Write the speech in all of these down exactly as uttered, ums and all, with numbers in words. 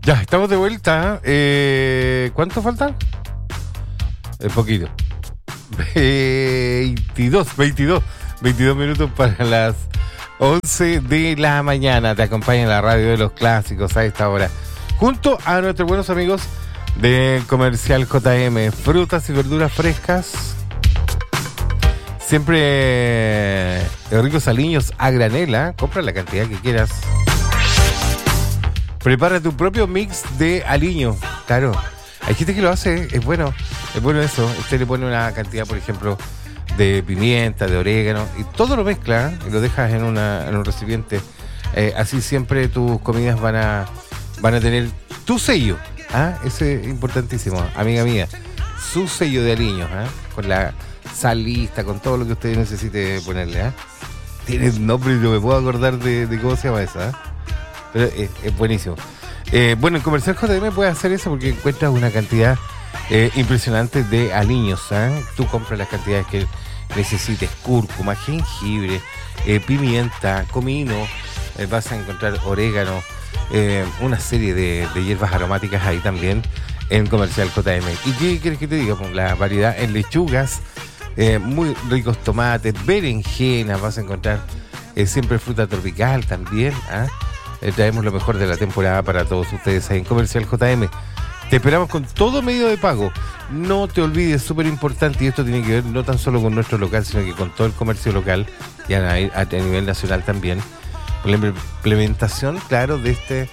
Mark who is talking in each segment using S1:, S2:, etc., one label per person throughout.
S1: Ya, estamos de vuelta. Eh, ¿Cuánto faltan? Un poquito. veintidós, veintidós, veintidós minutos para las once de la mañana. Te acompaña en la radio de los clásicos a esta hora. Junto a nuestros buenos amigos de Comercial J M. Frutas y verduras frescas. Siempre ricos aliños a granela. Compra la cantidad que quieras. Prepara tu propio mix de aliño. Claro, hay gente que lo hace, es bueno, es bueno eso. Usted le pone una cantidad, por ejemplo, de pimienta, de orégano, y todo lo mezcla y lo dejas en, una, en un recipiente. Eh, así siempre tus comidas van a, van a tener tu sello. ¿Ah? Ese es importantísimo, amiga mía. Su sello de aliños, ¿ah? Con la sal lista, con todo lo que usted necesite ponerle. ¿Ah? Tiene un nombre y no me puedo acordar de, de cómo se llama esa. ¿Ah? Pero es, es buenísimo. Eh, bueno, en Comercial J M puedes hacer eso porque encuentras una cantidad eh, impresionante de aliños. ¿eh? Tú compras las cantidades que necesites: cúrcuma, jengibre, eh, pimienta, comino. Eh, vas a encontrar orégano, eh, una serie de, de hierbas aromáticas ahí también en Comercial J M. ¿Y qué quieres que te diga? Pues la variedad en lechugas, eh, muy ricos tomates, berenjenas. Vas a encontrar eh, siempre fruta tropical también. ¿eh? Eh, traemos lo mejor de la temporada para todos ustedes ahí en Comercial J M. Te esperamos con todo medio de pago. No te olvides, súper importante, y esto tiene que ver no tan solo con nuestro local, sino que con todo el comercio local y a, a, a nivel nacional también. Con la implementación, claro, de este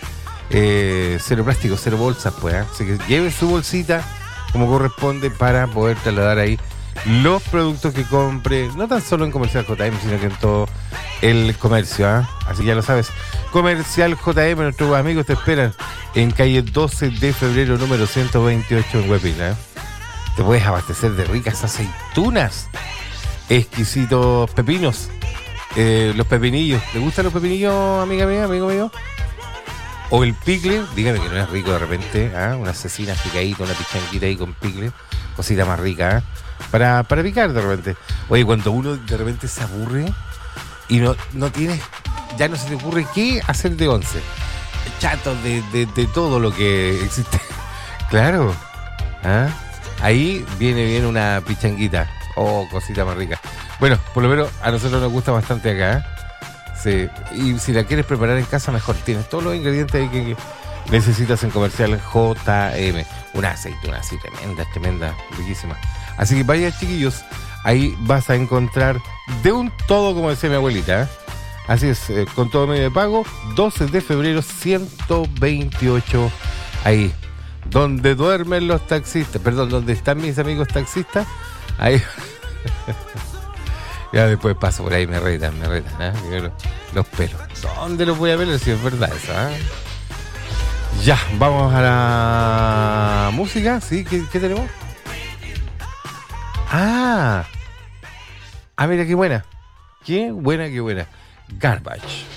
S1: eh, cero plástico, cero bolsas, pues. ¿eh? Así que lleve su bolsita como corresponde para poder trasladar ahí los productos que compre, no tan solo en Comercial J M, sino que en todo el comercio. ¿eh? Así que ya lo sabes. Comercial J M, nuestros amigos te esperan en calle doce de febrero, número ciento veintiocho en Huepila. ¿eh? Te puedes abastecer de ricas aceitunas, exquisitos pepinos, eh, los pepinillos. ¿Te gustan los pepinillos, amiga mía, amigo mío? O el picle, dígame que no es rico de repente, ¿eh? Una cecina picadita, una pichanquita ahí con picle, cosita más rica, ¿eh? para, para picar de repente. Oye, cuando uno de repente se aburre y no, no tienes, ya no se te ocurre qué hacer de once. Chato de, de, de todo lo que existe. Claro. ¿Ah? Ahí viene bien una pichanguita. Oh, cosita más rica. Bueno, por lo menos a nosotros nos gusta bastante acá. ¿eh? Sí. Y si la quieres preparar en casa, mejor. Tienes todos los ingredientes ahí que, que necesitas en Comercial J M. Una aceituna así tremenda, tremenda, riquísima. Así que vaya, chiquillos. Ahí vas a encontrar de un todo, como decía mi abuelita. ¿eh? Así es, eh, con todo medio de pago, doce de febrero, ciento veintiocho, ahí, donde duermen los taxistas, perdón, donde están mis amigos taxistas, ahí, ya después paso por ahí, me retan, me retan, ¿eh? los, los pelos, ¿dónde los voy a ver? Si es verdad eso, ¿eh? Ya, vamos a la música, ¿sí? ¿Qué, qué tenemos? Ah, ah, mira qué buena, qué buena, qué buena. Garbage.